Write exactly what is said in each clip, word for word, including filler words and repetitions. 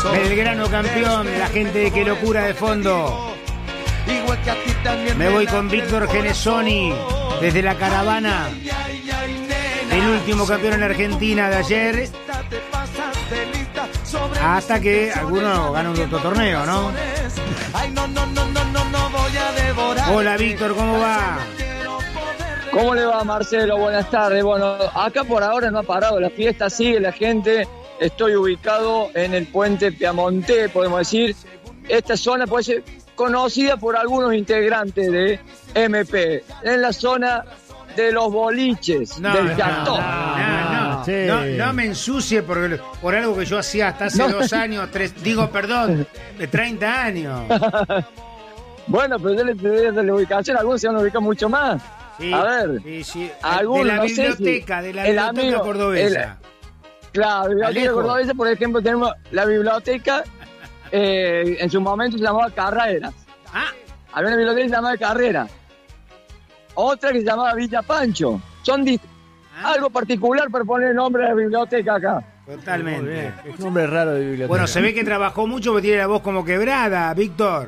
Belgrano campeón, la gente de Qué Locura de fondo. Me voy con Víctor Genesoni desde la caravana. El último campeón en Argentina de ayer. Hasta que alguno gana un otro torneo, ¿no? Hola Víctor, ¿cómo va? ¿Cómo le va, Marcelo? Buenas tardes. Bueno, acá por ahora no ha parado la fiesta, sigue la gente. Estoy ubicado en el puente Piamonte, podemos decir. Esta zona puede ser conocida por algunos integrantes de M P. En la zona de los boliches, no, del no, cantón. No, no, no, sí. no, no me ensucie por, por algo que yo hacía hasta hace No. dos años, tres, digo, perdón, de treinta años. Bueno, pero yo le pedí de la ubicación, algunos se van a ubicar mucho más. Sí, A ver, sí, sí. algunos, de la no sé biblioteca, si de la el biblioteca amigo- cordobesa. Claro, biblioteca Alejo. cordobesa, por ejemplo, tenemos la biblioteca, eh, en su momento se llamaba Carreras. Ah, Había una biblioteca que se llamaba Carrera. Otra que se llamaba Villa Pancho. Son dist- ah, algo particular para poner el nombre de la biblioteca acá. Muy totalmente. bien. Es un nombre raro de biblioteca. Bueno, se ve que trabajó mucho porque tiene la voz como quebrada, Víctor.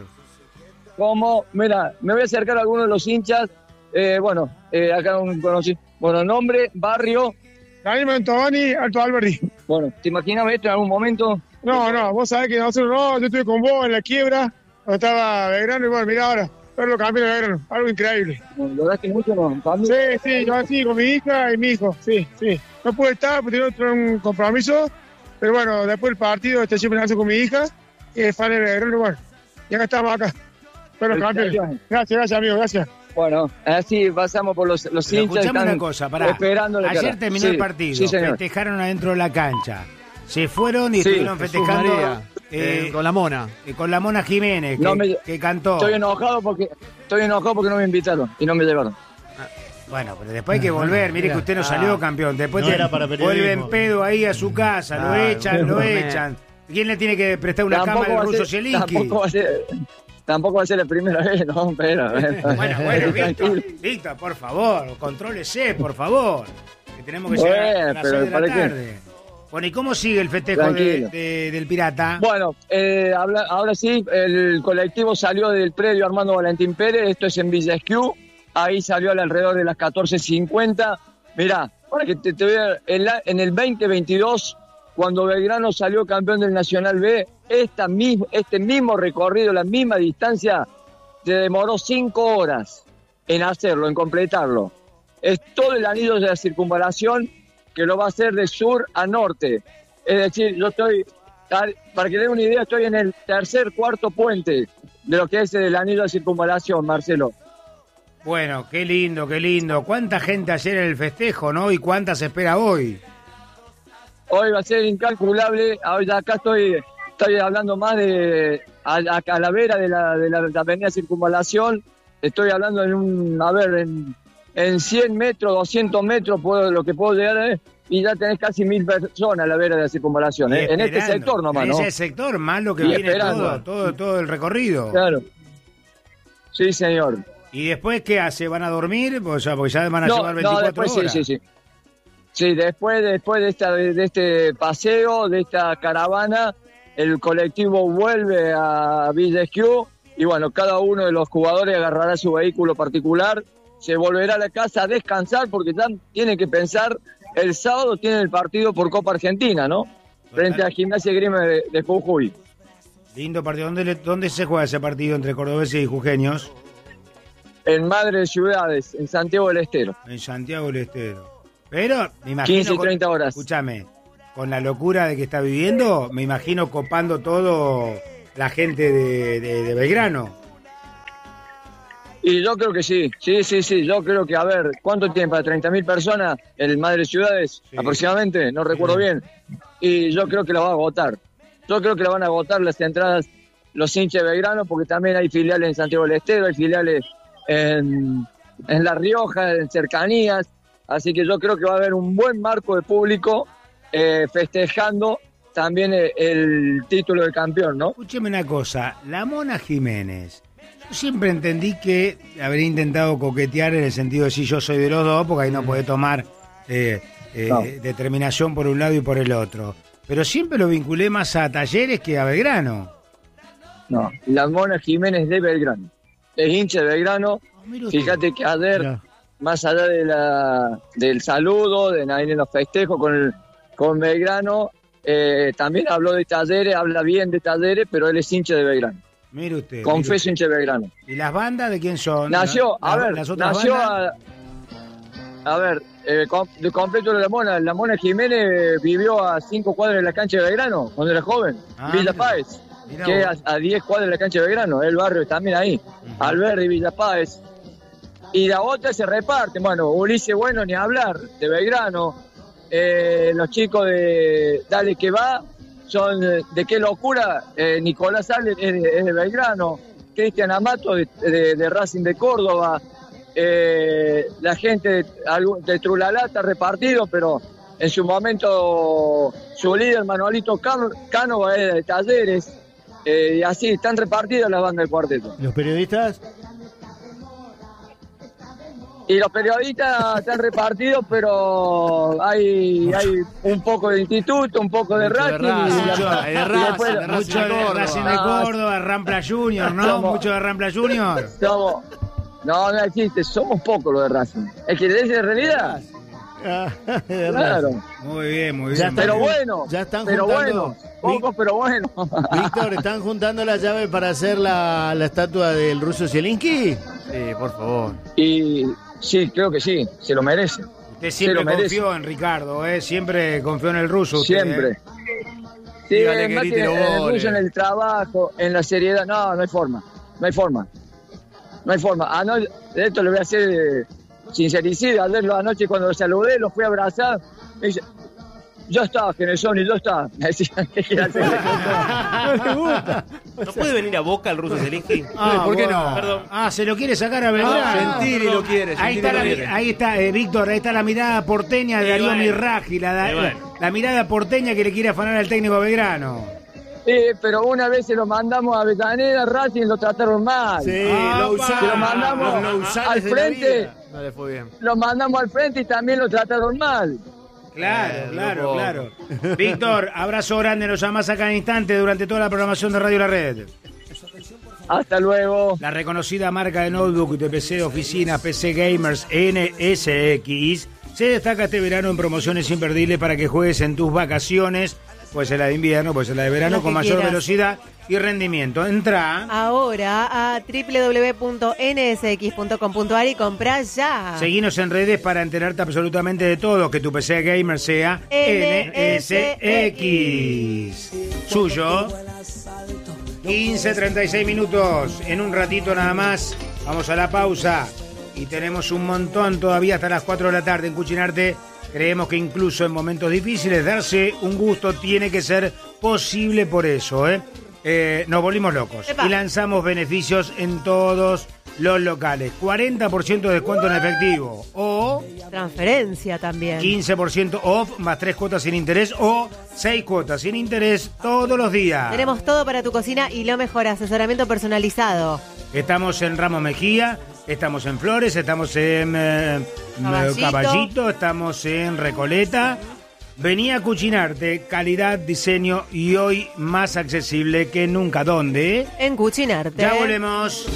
Como, mira, me voy a acercar a algunos de los hinchas. Eh, bueno, eh, acá un conocido. Bueno, nombre, barrio. Daniel Mantovani, Alto Alberdi. Bueno, ¿te imaginas esto en algún momento? No, no, vos sabés que nosotros no, yo estuve con vos en la quiebra, cuando estaba Belgrano, y bueno, mirá ahora, ver los campeones de Belgrano, algo increíble. Bueno, ¿lo daste mucho no? ¿También? Sí, sí, yo así, con mi hija y mi hijo, sí, sí. No pude estar porque tenía otro un compromiso, pero bueno, después del partido, este siempre nace con mi hija, y es fan de Belgrano, y bueno, y acá estamos acá, ver los campeones. Gracias, gracias, amigo, gracias. Bueno, así pasamos por los, los Pero hinchas. escuchame están una cosa, pará. esperando la Ayer cara. terminó Sí, el partido, Sí, señor. festejaron adentro de la cancha. Se fueron y Sí, estuvieron Jesús festejando María, eh, eh, con la mona. eh, con la Mona Jiménez, que, No me- que cantó. Estoy enojado porque estoy enojado porque no me invitaron y no me llevaron. Bueno, pero después hay que volver. Mire que usted no Ah, salió campeón. Después no te- era para periodismo. vuelve en pedo ahí a su casa. Lo Ah, echan, lo bueno. echan. ¿Quién le tiene que prestar una cama al va a ruso ser- Zielinski? tampoco va a ser, tampoco va a ser la primera vez, no, pero Bueno, bueno, tranquilo. Víctor, Víctor, por favor, contrólese, por favor. Que tenemos que Bueno, llegar a las pero seis de la ¿para qué? tarde. Bueno, ¿y cómo sigue el festejo de, Tranquilo. de- del Pirata? Bueno, eh, habla- ahora sí, el colectivo salió del predio Armando Valentín Pérez, esto es en Villa Esquiú, ahí salió alrededor de las catorce cincuenta. Mirá, para que te, te vea, en, la- en el veinte veintidós, cuando Belgrano salió campeón del Nacional B, esta mis- este mismo recorrido, la misma distancia, se demoró cinco horas en hacerlo, en completarlo. Es todo el anillo de la circunvalación que lo va a hacer de sur a norte. Es decir, yo estoy, para que den una idea, estoy en el tercer, cuarto puente de lo que es el anillo de circunvalación, Marcelo. Bueno, qué lindo, qué lindo. ¿Cuánta gente ayer en el festejo, no? ¿Y cuánta se espera hoy? Hoy va a ser incalculable. Hoy acá estoy, estoy hablando más de a, a Calavera de la, de la, de la avenida Circunvalación. Estoy hablando en un, a ver, en, en cien metros, doscientos metros, puedo, lo que puedo llegar, eh, y ya tenés casi mil personas a la vera de la Circunvalación. Y Eh, en este esperando. sector nomás, En ¿no? ese sector, más lo que Y viene esperando. todo, todo, todo el recorrido. Claro. Sí, señor. ¿Y después qué hace? ¿Van a dormir? O sea, porque ya van a No, llevar no, veinticuatro después horas. sí, sí, sí. Sí, después, después de, esta, de este paseo, de esta caravana, el colectivo vuelve a Villa Esquiú y bueno, cada uno de los jugadores agarrará su vehículo particular, se volverá a la casa a descansar porque ya tienen que pensar, el sábado tienen el partido por Copa Argentina, ¿no? Frente a Gimnasia y Grima de, de Jujuy. Lindo partido. ¿Dónde, le- ¿Dónde se juega ese partido entre cordobeses y jujeños? En Madre de Ciudades, en Santiago del Estero. En Santiago del Estero. Pero, me imagino... quince y con- treinta horas. Escúchame, con la locura de que está viviendo, me imagino copando todo la gente de, de- de Belgrano. Y yo creo que sí, sí, sí, sí, yo creo que, a ver, ¿cuánto tiempo? ¿treinta mil personas en Madre Ciudades? Sí. Aproximadamente, no recuerdo Sí. bien. Y yo creo que la va a agotar. Yo creo que la van a agotar las entradas los hinchas de Belgrano, porque también hay filiales en Santiago del Estero, hay filiales en, en La Rioja, en cercanías. Así que yo creo que va a haber un buen marco de público eh, festejando también el, el título de campeón, ¿no? Escúcheme una cosa, la Mona Jiménez, yo siempre entendí que habría intentado coquetear en el sentido de si yo soy de los dos, porque ahí no puede tomar eh, eh, No. determinación por un lado y por el otro. pero siempre lo vinculé más a Talleres que a Belgrano. No, la Mona Jiménez de Belgrano. Es hincha de Belgrano. Oh, Fíjate que ayer, Mirá. más allá de la del saludo, de nadie en los festejos con, el, con Belgrano, eh, también habló de Talleres, habla bien de Talleres, pero él es hincha de Belgrano. Mire usted. Confeso mire usted. hincha de Belgrano. ¿Y las bandas de quién son? Nació, La- a la- ver, las otras nació bandas. a, a ver, eh, com- de completo de la Mona. La Mona Jiménez vivió a cinco cuadras de la cancha de Belgrano cuando era joven, Ah, Villa mira. Páez, Mirá que vos. a, a diez cuadras de la cancha de Belgrano, el barrio también ahí, Ujú. Alberdi, Villa Páez. Y la otra se reparte, bueno, Ulises Bueno, ni hablar, de Belgrano. Eh, los chicos de Dale que va, son eh, de Qué Locura, eh, Nicolás Sales es de, es de Belgrano, Cristian Amato de, de- de Racing de Córdoba, eh, la gente de, algún- de Trulalata repartido, pero en su momento su líder Manuelito Cano- Cánova es de Talleres, eh, y así están repartidas las bandas de cuarteto. ¿Los periodistas? Y los periodistas están repartidos, pero hay, hay un poco de instituto, un poco de Mucho de Racing. Racing, y la- mucho de y Racing, después- de Racing Mucho de Córdoba. Racing de Ah, Córdoba, Rampla Junior, ¿no? Somos- Mucho de Rampla Junior. somos- no, no existe, somos pocos los de Racing. Es que es de realidad. Ah, de Claro. Racing. Muy bien, muy bien. Ya está. Pero bueno, Ya están pero juntando- bueno, pocos pero bueno. Víctor, ¿están juntando la llave para hacer la, la estatua del ruso Zielinski? Sí, por favor. Y sí, creo que sí, se lo merece. Usted Se siempre lo merece. confió en Ricardo, ¿eh? Siempre confió en el ruso. usted, Siempre. ¿eh? Sí, Dígale que más grite que los en el goles. ruso, en el trabajo, en la seriedad, no, no hay forma, no hay forma, no hay forma. Ah, no, de esto le voy a hacer eh, sincericida. Ayer lo- anoche cuando lo saludé, lo fui a abrazar, me dice, ya está, Genesoni, ya está. Me decía, ¿qué quiere hacer? No le gusta. ¿No puede venir a Boca el ruso Zielinski? Ah, ¿Por qué bueno. no? Perdón. Ah, se lo quiere sacar a Belgrano. Ah, Gentili lo quiere, Ahí Gentili está, lo la, quiere. ahí está eh, Víctor, ahí está la mirada porteña de Y Darío bueno. Mirraji, la, da- Y bueno. la mirada porteña que le quiere afanar al técnico Belgrano. Sí, pero una vez se lo mandamos a Avellaneda, Racing lo trataron mal. Sí, Ah, lo pa. usaron. Se lo mandamos Los Lausanes al de la frente. vida. No le fue bien. Lo mandamos al frente y también lo trataron mal. Claro, Eh, claro, loco. claro. Víctor, abrazo grande, nos llamás acá en instante durante toda la programación de Radio La Red. Hasta luego. La reconocida marca de notebook de P C de oficinas, P C Gamers N S X, se destaca este verano en promociones imperdibles para que juegues en tus vacaciones, puede ser la de invierno, puede ser la de verano, Lo que con mayor quieras. velocidad y rendimiento. Entra, Ahora a doble u doble u doble u punto ene ese equis punto com punto a r y comprá ya. seguinos en redes para enterarte absolutamente de todo, que tu P C Gamer sea N S X. Suyo. quince treinta y seis minutos. En un ratito nada más. Vamos a la pausa. Y tenemos un montón todavía hasta las cuatro de la tarde en Cuchinarte. Creemos que incluso en momentos difíciles darse un gusto tiene que ser posible por eso, ¿eh? Eh, nos volvimos locos. Epa. Y lanzamos beneficios en todos los locales. cuarenta por ciento de descuento en efectivo. O Transferencia también. quince por ciento off más tres cuotas sin interés o seis cuotas sin interés todos los días. Tenemos todo para tu cocina y lo mejor, asesoramiento personalizado. Estamos en Ramos Mejía, estamos en Flores, estamos en eh, Caballito. Caballito, estamos en Recoleta. Vení a Cuchinarte, calidad, diseño y hoy más accesible que nunca. ¿Dónde? En Cuchinarte. Ya volvemos.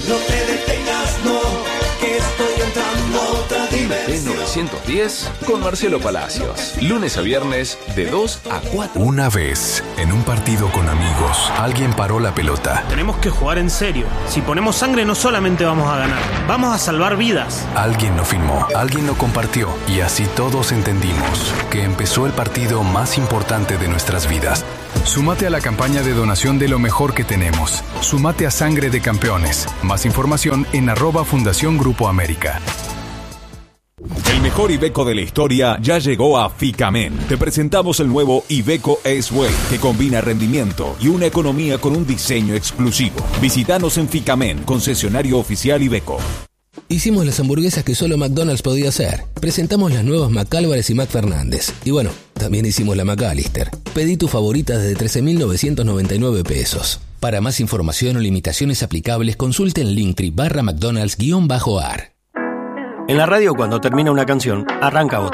T novecientos diez con Marcelo Palacios. Lunes a viernes de dos a cuatro. Una vez, en un partido con amigos, alguien paró la pelota. Tenemos que jugar en serio. Si ponemos sangre no solamente vamos a ganar, vamos a salvar vidas. Alguien lo filmó, alguien lo compartió y así todos entendimos que empezó el partido más importante de nuestras vidas. Súmate a la campaña de donación de lo mejor que tenemos. Súmate a Sangre de Campeones. Más información en arroba Fundación Grupo América. El mejor Iveco de la historia ya llegó a Ficamen. Te presentamos el nuevo Iveco S-Way, que combina rendimiento y una economía con un diseño exclusivo. Visítanos en Ficamen, concesionario oficial Iveco. Hicimos las hamburguesas que solo McDonald's podía hacer. Presentamos las nuevas McAlvarez y McFernández. Y bueno, también hicimos la McAllister. Pedí tu favorita desde trece mil novecientos noventa y nueve pesos. Para más información o limitaciones aplicables, consulte en Linktree barra McDonald's guión bajo A R. En la radio, cuando termina una canción, arranca otra.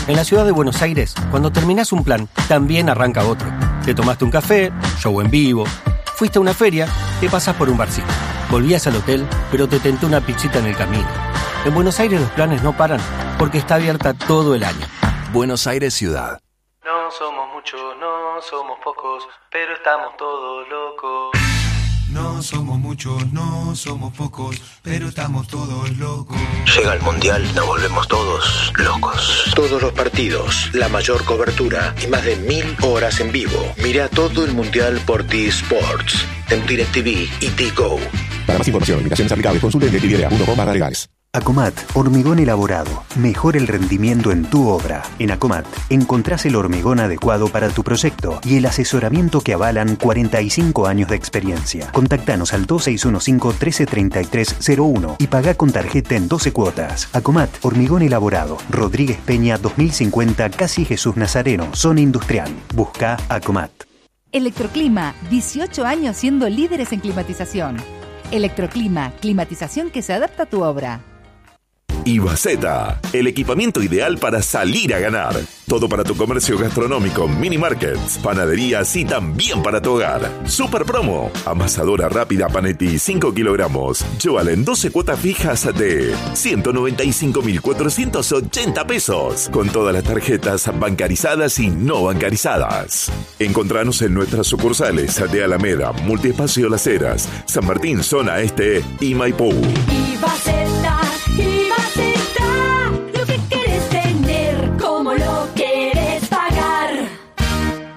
En la ciudad de Buenos Aires, cuando terminás un plan, también arranca otro. Te tomaste un café, show en vivo, fuiste a una feria, te pasás por un barcito. Volvías al hotel, pero te tentó una pizzita en el camino. En Buenos Aires los planes no paran, porque está abierta todo el año. Buenos Aires Ciudad. No somos muchos, no somos pocos, pero estamos todos locos. No somos muchos, no somos pocos, pero estamos todos locos. Llega el Mundial, nos volvemos todos locos. Todos los partidos, la mayor cobertura y más de mil horas en vivo. Mira todo el Mundial por T-Sports, en DirecTV y T-Go. Para más información, limitaciones aplicables, consulte directv punto com barra legales. Acomat, hormigón elaborado. Mejora el rendimiento en tu obra. En Acomat encontrás el hormigón adecuado para tu proyecto y el asesoramiento que avalan cuarenta y cinco años de experiencia. Contactanos al dos seis uno cinco, uno tres tres tres cero uno y pagá con tarjeta en doce cuotas. Acomat, hormigón elaborado. Rodríguez Peña dos mil cincuenta, Casi Jesús Nazareno, zona industrial. Busca Acomat. Electroclima, dieciocho años siendo líderes en climatización. Electroclima, climatización que se adapta a tu obra. Ibaceta, el equipamiento ideal para salir a ganar. Todo para tu comercio gastronómico, mini markets, panaderías y también para tu hogar. Super promo, amasadora rápida Panetti cinco kilogramos. Llévala en doce cuotas fijas de ciento noventa y cinco mil cuatrocientos ochenta pesos. Con todas las tarjetas bancarizadas y no bancarizadas. Encontranos en nuestras sucursales de Alameda, Multiespacio Las Heras, San Martín, Zona Este y Maipú. Ibaceta.